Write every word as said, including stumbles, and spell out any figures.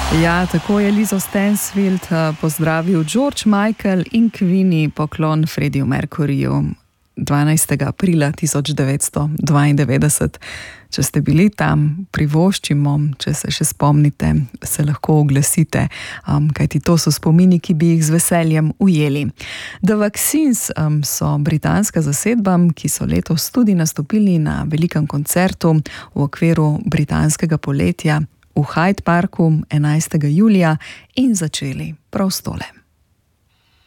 Ja, tako je Lizzo Stansfield pozdravil George Michael in Queenie, poklon Freddiju Mercuryju dvanajstega aprila tisoč devetsto dvaindevetdeset. Če ste bili tam, privoščimo, če se še spomnite, se lahko oglasite, um, kajti to so spomini, ki bi jih z veseljem ujeli. The Vaccines um, so britanska zasedba, ki so letos tudi nastopili na velikem koncertu v okviru britanskega poletja v Hyde Parku enajstega julija in začeli prav s tole.